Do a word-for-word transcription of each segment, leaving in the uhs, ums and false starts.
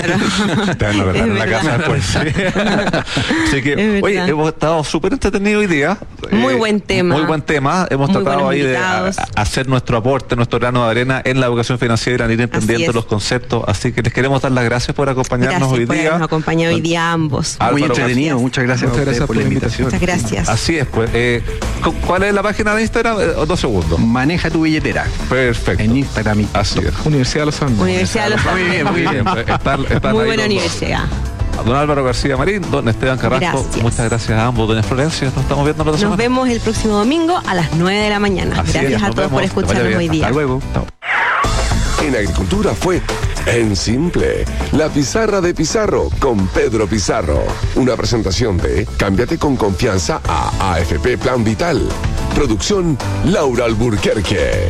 Claro. Te van a perder en la casa después. Sí. Así que, oye, hemos estado súper entretenidos hoy día. Muy eh, buen tema. Muy buen tema. Hemos muy tratado ahí de a, a hacer nuestro aporte, nuestro grano de arena en la educación financiera, en ir entendiendo los conceptos. Así que les queremos dar las gracias por acompañarnos gracias hoy por día. Nos acompañado hoy día ambos. Álvaro, muy entretenido. Muchas gracias, muchas gracias por la invitación. Muchas gracias. Así es, pues. Eh, ¿Cuál es la página de Instagram? Eh, dos segundos. Maneja tu billetera. Perfecto. En Instagram. Así es. Universidad de los Andes. Universidad de los Andes. Muy bien, muy bien. Están, están muy buena universidad. Don Álvaro García Marín, don Esteban Carrasco, gracias. Muchas gracias a ambos. Doña Florencia, nos estamos viendo la Nos semana. vemos el próximo domingo a las nueve de la mañana. Así gracias es, a todos vemos. por escucharnos hoy día. Hasta luego. Chao. En Agricultura fue En Simple, la pizarra de Pizarro con Pedro Pizarro. Una presentación de Cámbiate con confianza a A F P Plan Vital. Producción Laura Alburquerque.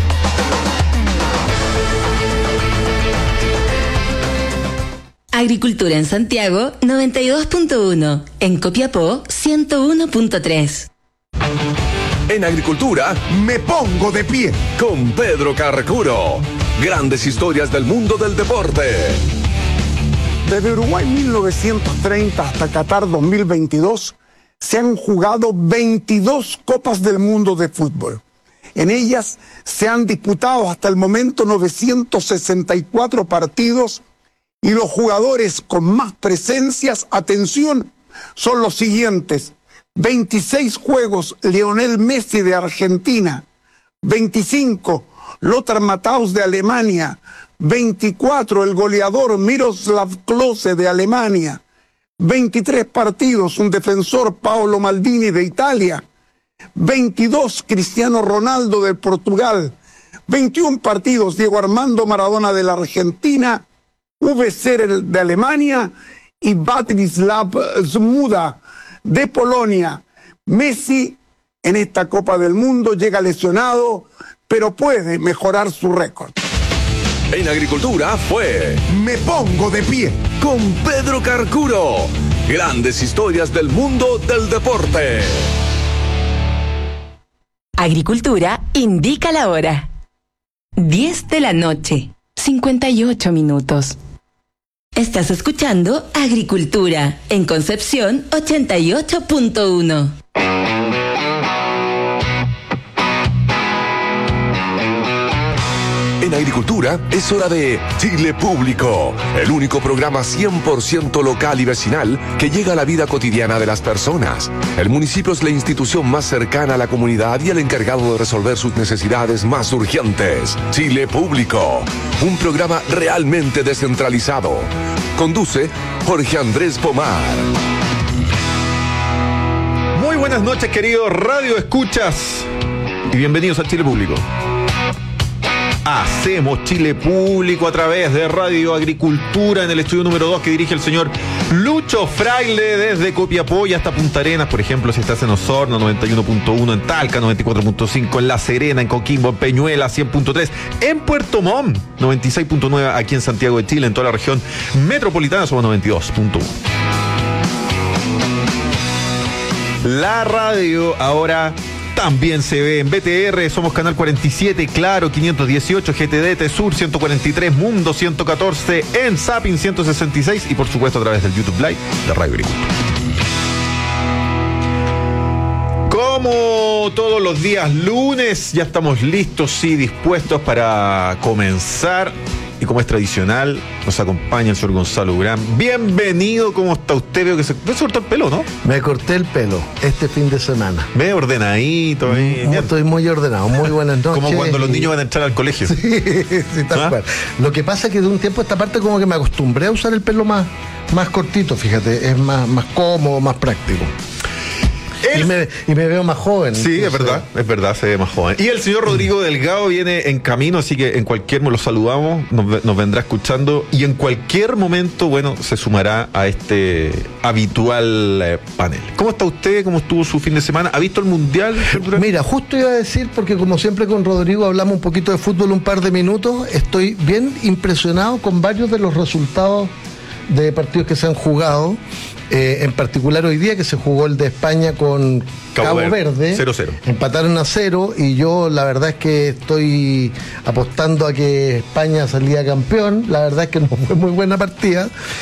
Agricultura en Santiago noventa y dos punto uno, en Copiapó ciento uno punto tres. En Agricultura me pongo de pie con Pedro Carcuro. Grandes historias del mundo del deporte. Desde Uruguay mil novecientos treinta hasta Qatar dos mil veintidós se han jugado veintidós Copas del Mundo de fútbol. En ellas se han disputado hasta el momento novecientos sesenta y cuatro partidos y los jugadores con más presencias, atención, son los siguientes. veintiséis juegos Lionel Messi de Argentina, veinticinco Lothar Matthaus de Alemania, veinticuatro el goleador Miroslav Klose de Alemania, veintitrés partidos un defensor Paolo Maldini de Italia, veintidós Cristiano Ronaldo de Portugal, veintiún partidos Diego Armando Maradona de la Argentina, Uwe Serer de Alemania y Václav Smuda de Polonia. Messi en esta Copa del Mundo llega lesionado, pero puede mejorar su récord. En Agricultura fue Me Pongo de Pie con Pedro Carcuro. Grandes historias del mundo del deporte. Agricultura indica la hora. diez de la noche, cincuenta y ocho minutos. Estás escuchando Agricultura en Concepción ochenta y ocho punto uno. En Agricultura es hora de Chile Público, el único programa cien por ciento local y vecinal que llega a la vida cotidiana de las personas. El municipio es la institución más cercana a la comunidad y el encargado de resolver sus necesidades más urgentes. Chile Público, un programa realmente descentralizado. Conduce Jorge Andrés Pomar. Muy buenas noches, queridos Radio Escuchas, y bienvenidos a Chile Público. Hacemos Chile Público a través de Radio Agricultura en el estudio número dos que dirige el señor Lucho Fraile desde Copiapó y hasta Punta Arenas, por ejemplo, si estás en Osorno, noventa y uno punto uno, en Talca, noventa y cuatro punto cinco, en La Serena, en Coquimbo, en Peñuela, cien punto tres, en Puerto Montt, noventa y seis punto nueve, aquí en Santiago de Chile, en toda la región metropolitana somos noventa y dos punto uno. La radio ahora también se ve en B T R, somos Canal cuarenta y siete, Claro, quinientos dieciocho, G T D T Sur ciento cuarenta y tres, Mundo ciento catorce, en Zapping ciento sesenta y seis y por supuesto a través del YouTube Live de Radio Agricultura. Como todos los días lunes, ya estamos listos y dispuestos para comenzar. Y como es tradicional, nos acompaña el señor Gonzalo Durán. Bienvenido, ¿cómo está usted? Veo que se, se cortó el pelo, ¿no? Me corté el pelo este fin de semana. Ve ordenadito. Eh. No, estoy muy ordenado. Muy buenas noches. Como cuando los niños van a entrar al colegio. Sí, sí, tal ¿Ah? cual. Lo que pasa es que de un tiempo a esta parte como que me acostumbré a usar el pelo más, más cortito, fíjate. Es más, más cómodo, más práctico. El... Y, me, y me veo más joven. Sí, es verdad, es verdad, se ve más joven. Y el señor Rodrigo Delgado viene en camino, así que en cualquier momento lo saludamos, nos, nos vendrá escuchando y en cualquier momento, bueno, se sumará a este habitual eh, panel. ¿Cómo está usted? ¿Cómo estuvo su fin de semana? ¿Ha visto el Mundial? Mira, justo iba a decir, porque como siempre con Rodrigo hablamos un poquito de fútbol un par de minutos, estoy bien impresionado con varios de los resultados de partidos que se han jugado. Eh, en particular hoy día que se jugó el de España con Cabo, Cabo Verde, cero cero. Empataron a cero y yo la verdad es que estoy apostando a que España salía campeón. La verdad es que no fue muy buena partida